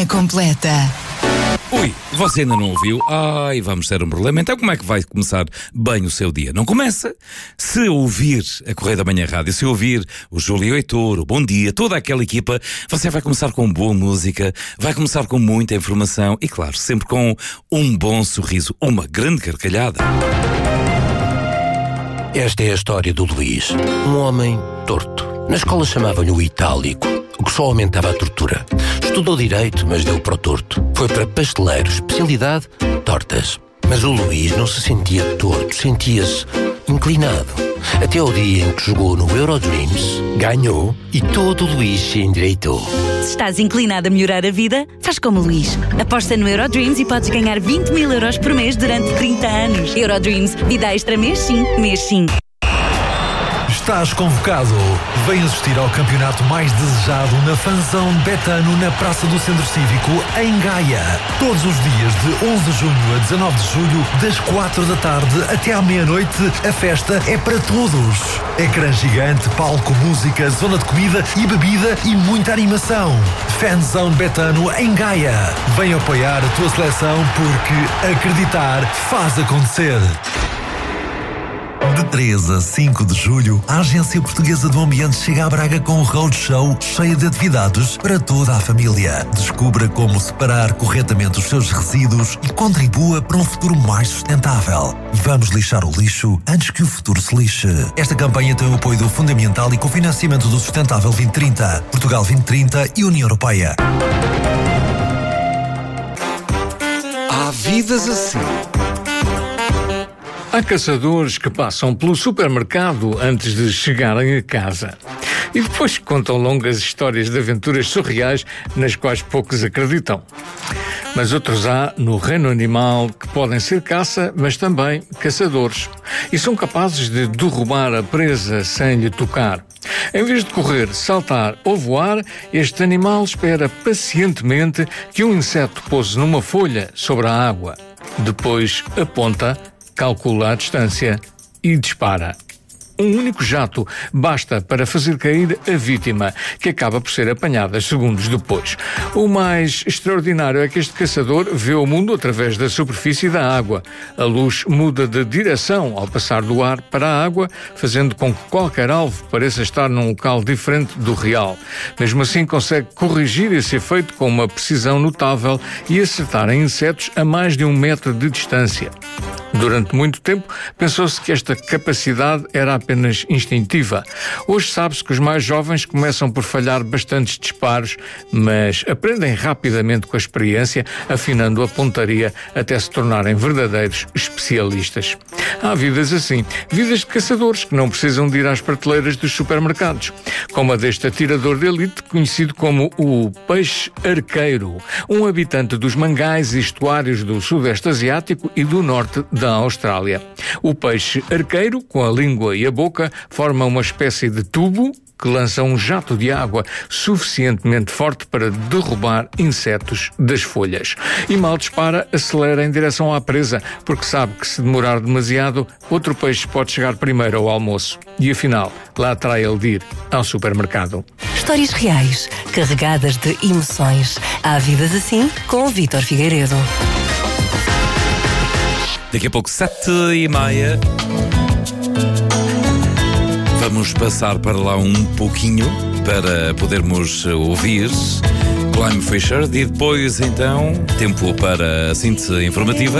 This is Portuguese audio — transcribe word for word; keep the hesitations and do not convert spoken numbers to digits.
Linha completa. Ui, você ainda não ouviu? Ai, vamos ter um problema. Então como é que vai começar bem o seu dia? Não começa. Se ouvir a Correio da Manhã Rádio, se ouvir o Júlio Heitor, o Bom Dia, toda aquela equipa, você vai começar com boa música, vai começar com muita informação e, claro, sempre com um bom sorriso, uma grande gargalhada. Esta é a história do Luís, um homem torto. Na escola chamavam-lhe o Itálico, o que só aumentava a tortura. Estudou Direito, mas deu para o torto. Foi para pasteleiro, especialidade, tortas. Mas o Luís não se sentia torto, sentia-se inclinado. Até ao dia em que jogou no Eurodreams, ganhou e todo o Luís se endireitou. Se estás inclinado a melhorar a vida, faz como o Luís. Aposta no Eurodreams e podes ganhar vinte mil euros por mês durante trinta anos. Eurodreams, vida extra mês sim, mês sim. Estás convocado. Vem assistir ao campeonato mais desejado na Fanzão Betano na Praça do Centro Cívico, em Gaia. Todos os dias de onze de junho a dezanove de julho, das quatro da tarde até à meia-noite, a festa é para todos. Ecrã gigante, palco, música, zona de comida e bebida e muita animação. Fanzão Betano em Gaia. Vem apoiar a tua seleção porque acreditar faz acontecer. De três a cinco de julho, a Agência Portuguesa do Ambiente chega a Braga com um roadshow cheio de atividades para toda a família. Descubra como separar corretamente os seus resíduos e contribua para um futuro mais sustentável. Vamos lixar o lixo antes que o futuro se lixe. Esta campanha tem o apoio do Fundo Ambiental e cofinanciamento do Sustentável vinte trinta, Portugal vinte trinta e União Europeia. Há vidas assim. Há caçadores que passam pelo supermercado antes de chegarem a casa e depois contam longas histórias de aventuras surreais nas quais poucos acreditam. Mas outros há no reino animal que podem ser caça, mas também caçadores, e são capazes de derrubar a presa sem lhe tocar. Em vez de correr, saltar ou voar, este animal espera pacientemente que um inseto pouse numa folha sobre a água. Depois aponta, calcula a distância e dispara. Um único jato basta para fazer cair a vítima, que acaba por ser apanhada segundos depois. O mais extraordinário é que este caçador vê o mundo através da superfície da água. A luz muda de direção ao passar do ar para a água, fazendo com que qualquer alvo pareça estar num local diferente do real. Mesmo assim, consegue corrigir esse efeito com uma precisão notável e acertar em insetos a mais de um metro de distância. Durante muito tempo, pensou-se que esta capacidade era apenas instintiva. Hoje sabe-se que os mais jovens começam por falhar bastantes disparos, mas aprendem rapidamente com a experiência, afinando a pontaria até se tornarem verdadeiros especialistas. Há vidas assim, vidas de caçadores que não precisam de ir às prateleiras dos supermercados, como a deste atirador de elite conhecido como o peixe arqueiro, um habitante dos mangais e estuários do Sudeste Asiático e do Norte da Austrália. O peixe arqueiro, com a língua e a boca, forma uma espécie de tubo que lança um jato de água suficientemente forte para derrubar insetos das folhas. E mal dispara, acelera em direção à presa, porque sabe que se demorar demasiado, outro peixe pode chegar primeiro ao almoço. E afinal, lá terá ele de ir ao supermercado. Histórias reais, carregadas de emoções. Há vidas assim com o Vítor Figueiredo. Daqui a pouco, sete e meia, vamos passar para lá um pouquinho para podermos ouvir Climb Fisher e depois, então, tempo para a síntese informativa